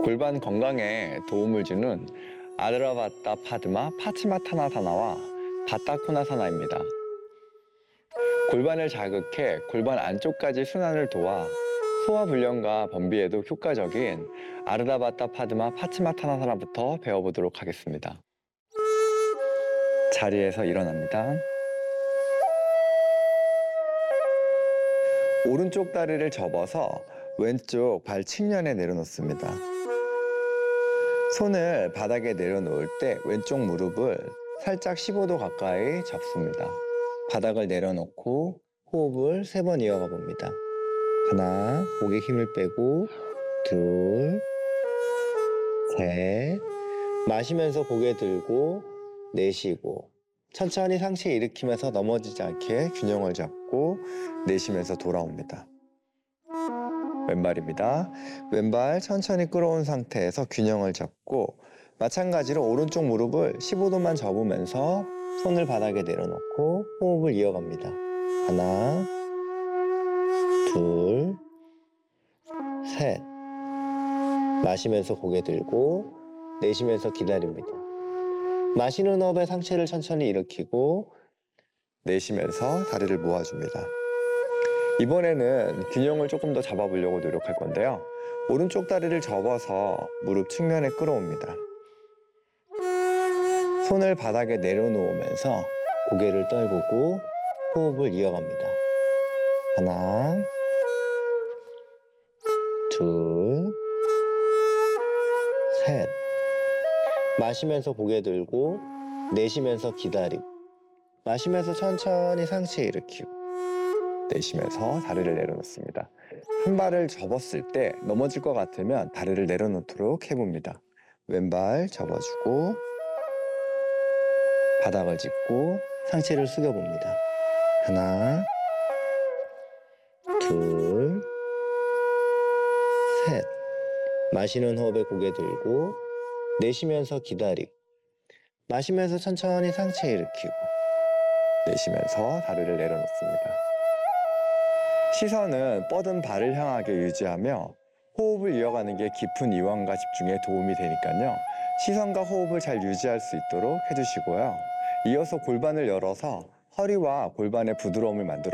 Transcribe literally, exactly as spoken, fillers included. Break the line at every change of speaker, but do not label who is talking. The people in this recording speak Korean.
골반 건강에 도움을 주는 아드라바타 파드마 파치마타나사나와 바타코나사나입니다. 골반을 자극해 골반 안쪽까지 순환을 도와 소화불량과 변비에도 효과적인 아르다바타 파드마 파치마타나사나부터 배워보도록 하겠습니다. 자리에서 일어납니다. 오른쪽 다리를 접어서 왼쪽 발 측면에 내려놓습니다. 손을 바닥에 내려놓을 때 왼쪽 무릎을 살짝 십오 도 가까이 접습니다. 바닥을 내려놓고 호흡을 세 번 이어가 봅니다. 하나, 목에 힘을 빼고, 둘, 셋, 마시면서 고개 들고, 내쉬고, 천천히 상체 일으키면서 넘어지지 않게 균형을 잡고 내쉬면서 돌아옵니다. 왼발입니다. 왼발 천천히 끌어온 상태에서 균형을 잡고 마찬가지로 오른쪽 무릎을 십오 도만 접으면서 손을 바닥에 내려놓고 호흡을 이어갑니다. 하나, 둘, 셋. 마시면서 고개 들고 내쉬면서 기다립니다. 마시는 호흡에 상체를 천천히 일으키고 내쉬면서 다리를 모아줍니다. 이번에는 균형을 조금 더 잡아보려고 노력할 건데요. 오른쪽 다리를 접어서 무릎 측면에 끌어옵니다. 손을 바닥에 내려놓으면서 고개를 떨구고 호흡을 이어갑니다. 하나, 둘, 셋. 마시면서 고개 들고 내쉬면서 기다리고 마시면서 천천히 상체 일으키고 내쉬면서 다리를 내려놓습니다. 한 발을 접었을 때 넘어질 것 같으면 다리를 내려놓도록 해봅니다. 왼발 접어주고 바닥을 짚고 상체를 숙여봅니다. 하나, 둘, 셋. 마시는 호흡에 고개 들고 내쉬면서 기다리고 마시면서 천천히 상체 일으키고 내쉬면서 다리를 내려놓습니다. 시선은 뻗은 발을 향하게 유지하며 호흡을 이어가는 게 깊은 이완과 집중에 도움이 되니까요. 시선과 호흡을 잘 유지할 수 있도록 해주시고요. 이어서 골반을 열어서 허리와 골반의 부드러움을 만들어